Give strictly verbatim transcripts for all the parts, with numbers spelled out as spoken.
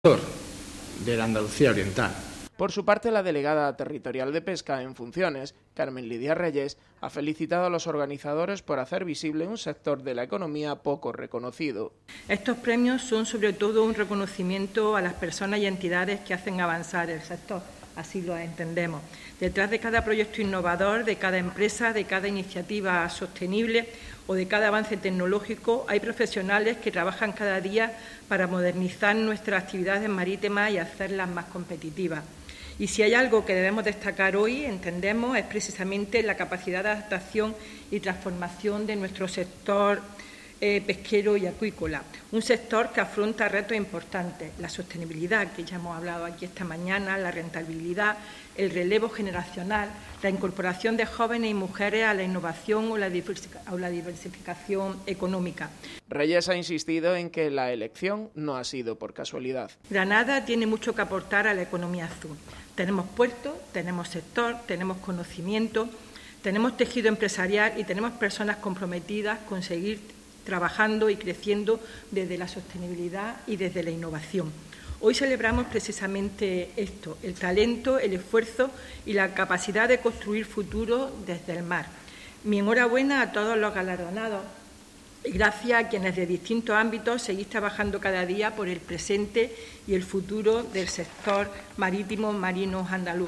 de la Andalucía Oriental. Por su parte, la delegada territorial de Pesca en funciones, Carmen Lidia Reyes, ha felicitado a los organizadores por hacer visible un sector de la economía poco reconocido. Estos premios son sobre todo un reconocimiento a las personas y entidades que hacen avanzar el sector, así lo entendemos. Detrás de cada proyecto innovador, de cada empresa, de cada iniciativa sostenible o de cada avance tecnológico, hay profesionales que trabajan cada día para modernizar nuestras actividades marítimas y hacerlas más competitivas. Y si hay algo que debemos destacar hoy, entendemos, es precisamente la capacidad de adaptación y transformación de nuestro sector eh, pesquero y acuícola. Un sector que afronta retos importantes, la sostenibilidad, que ya hemos hablado aquí esta mañana, la rentabilidad, el relevo generacional, la incorporación de jóvenes y mujeres a la innovación o la diversificación económica. Reyes ha insistido en que la elección no ha sido por casualidad. Granada tiene mucho que aportar a la economía azul. Tenemos puertos, tenemos sector, tenemos conocimiento, tenemos tejido empresarial y tenemos personas comprometidas con seguir trabajando y creciendo desde la sostenibilidad y desde la innovación. Hoy celebramos precisamente esto, el talento, el esfuerzo y la capacidad de construir futuro desde el mar. Mi enhorabuena a todos los galardonados y gracias a quienes de distintos ámbitos seguís trabajando cada día por el presente y el futuro del sector marítimo marino andaluz.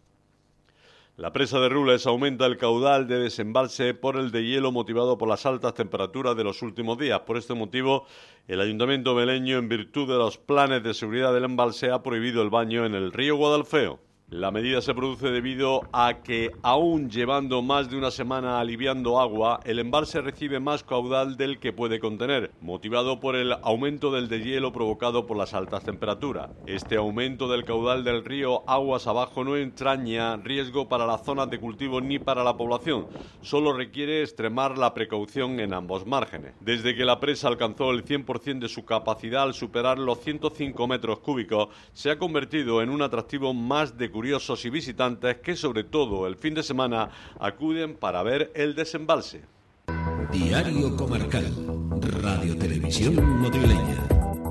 La presa de Rules aumenta el caudal de desembalse por el deshielo motivado por las altas temperaturas de los últimos días. Por este motivo, el Ayuntamiento meleño, en virtud de los planes de seguridad del embalse, ha prohibido el baño en el río Guadalfeo. La medida se produce debido a que, aún llevando más de una semana aliviando agua, el embalse recibe más caudal del que puede contener, motivado por el aumento del deshielo provocado por las altas temperaturas. Este aumento del caudal del río aguas abajo no entraña riesgo para las zonas de cultivo ni para la población, solo requiere extremar la precaución en ambos márgenes. Desde que la presa alcanzó el cien por ciento de su capacidad al superar los ciento cinco metros cúbicos, se ha convertido en un atractivo más de curiosos y visitantes que, sobre todo el fin de semana, acuden para ver el desembalse. Diario Comarcal, Radio Televisión Madrileña.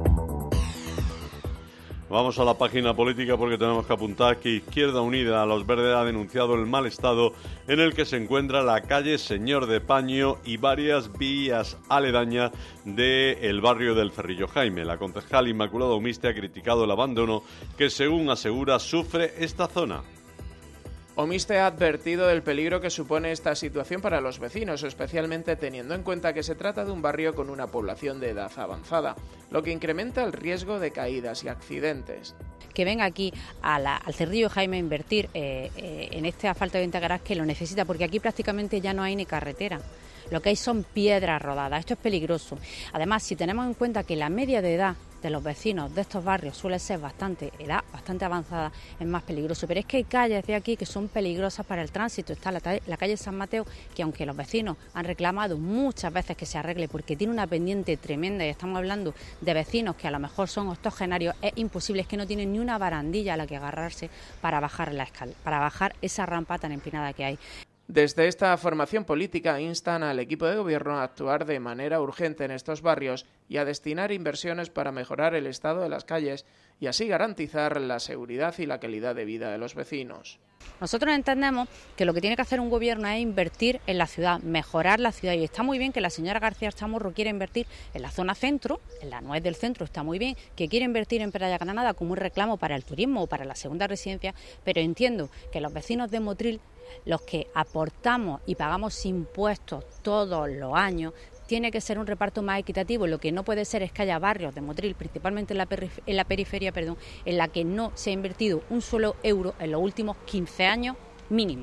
Vamos a la página política porque tenemos que apuntar que Izquierda Unida, Los Verdes, ha denunciado el mal estado en el que se encuentra la calle Señor de Paño y varias vías aledañas del barrio del Cerrillo Jaime. La concejal Inmaculada Omiste ha criticado el abandono que, según asegura, sufre esta zona. Omiste ha advertido del peligro que supone esta situación para los vecinos, especialmente teniendo en cuenta que se trata de un barrio con una población de edad avanzada, lo que incrementa el riesgo de caídas y accidentes. Que venga aquí a la, al Cerrillo Jaime a invertir eh, eh, en este asfalto de venta garage que lo necesita, porque aquí prácticamente ya no hay ni carretera. Lo que hay son piedras rodadas, esto es peligroso. Además, si tenemos en cuenta que la media de edad de los vecinos de estos barrios suele ser bastante edad, bastante avanzada, es más peligroso. Pero es que hay calles de aquí que son peligrosas para el tránsito. Está la, la calle San Mateo, que aunque los vecinos han reclamado muchas veces que se arregle porque tiene una pendiente tremenda, y estamos hablando de vecinos que a lo mejor son octogenarios, es imposible, es que no tienen ni una barandilla a la que agarrarse para bajar la escala, para bajar esa rampa tan empinada que hay. Desde esta formación política instan al equipo de gobierno a actuar de manera urgente en estos barrios y a destinar inversiones para mejorar el estado de las calles y así garantizar la seguridad y la calidad de vida de los vecinos. Nosotros entendemos que lo que tiene que hacer un gobierno es invertir en la ciudad, mejorar la ciudad, y está muy bien que la señora García Chamorro quiera invertir en la zona centro, en la nuez del centro está muy bien, que quiere invertir en Playa Granada como un reclamo para el turismo o para la segunda residencia, pero entiendo que los vecinos de Motril, los que aportamos y pagamos impuestos todos los años, tiene que ser un reparto más equitativo. Lo que no puede ser es que haya barrios de Motril, principalmente en la, perif- en la periferia, perdón, en la que no se ha invertido un solo euro en los últimos quince años mínimo.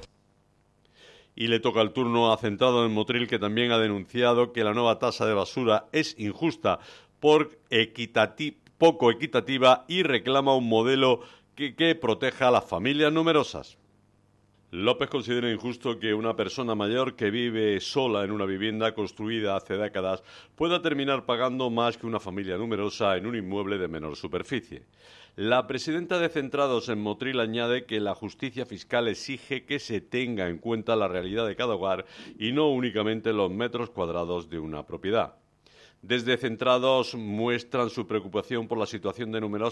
Y le toca el turno a Centrado en Motril, que también ha denunciado que la nueva tasa de basura es injusta, por equitati- poco equitativa, y reclama un modelo que, que proteja a las familias numerosas. López considera injusto que una persona mayor que vive sola en una vivienda construida hace décadas pueda terminar pagando más que una familia numerosa en un inmueble de menor superficie. La presidenta de Centrados en Motril añade que la justicia fiscal exige que se tenga en cuenta la realidad de cada hogar y no únicamente los metros cuadrados de una propiedad. Desde Centrados muestran su preocupación por la situación de numerosos